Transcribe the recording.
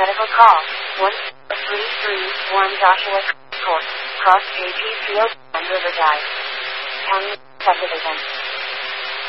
medical call. 14331 Joshua Court, Cross JP Field, and Riverside. County Subdivision.